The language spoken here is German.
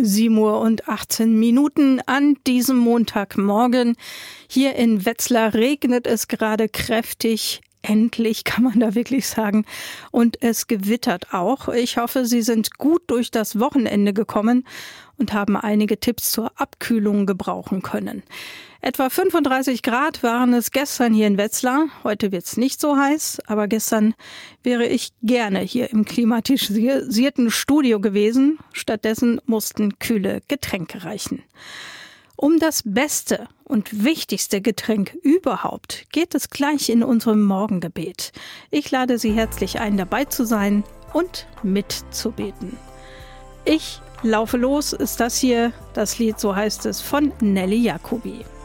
7:18 an diesem Montagmorgen. Hier in Wetzlar regnet es gerade kräftig. Endlich kann man da wirklich sagen. Und es gewittert auch. Ich hoffe, Sie sind gut durch das Wochenende gekommen und haben einige Tipps zur Abkühlung gebrauchen können. Etwa 35 Grad waren es gestern hier in Wetzlar. Heute wird es nicht so heiß, aber gestern wäre ich gerne hier im klimatisierten Studio gewesen. Stattdessen mussten kühle Getränke reichen. Um das beste und wichtigste Getränk überhaupt geht es gleich in unserem Morgengebet. Ich lade Sie herzlich ein, dabei zu sein und mitzubeten. Ich laufe los ist das hier, das Lied, so heißt es, von Nelly Jacobi.